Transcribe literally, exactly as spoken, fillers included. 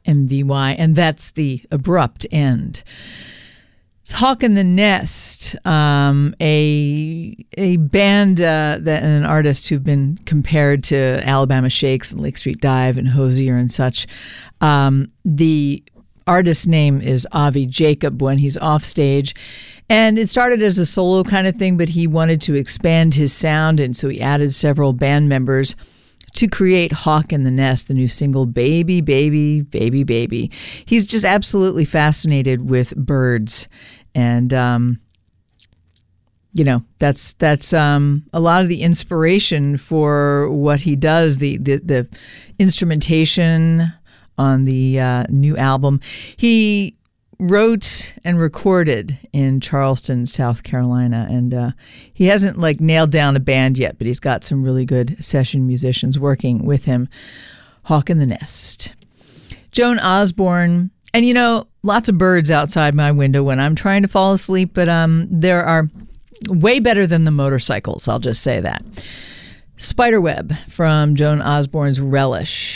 M V Y, and that's the abrupt end. It's Hawk in the Nest, um, a a band uh, that and an artist who've been compared to Alabama Shakes and Lake Street Dive and Hozier and such. Um, the artist's name is Avi Jacob when he's off stage. And it started as a solo kind of thing, but he wanted to expand his sound, and so he added several band members to create Hawk in the Nest, the new single, Baby, Baby, Baby, Baby. He's just absolutely fascinated with birds. And, um, you know, that's that's um, a lot of the inspiration for what he does, the, the, the instrumentation on the uh, new album. He wrote and recorded in Charleston, South Carolina, and uh, he hasn't like nailed down a band yet, but he's got some really good session musicians working with him. Hawk in the Nest. Joan Osborne, and you know, lots of birds outside my window when I'm trying to fall asleep, but um, there are way better than the motorcycles, I'll just say that. Spiderweb from Joan Osborne's Relish.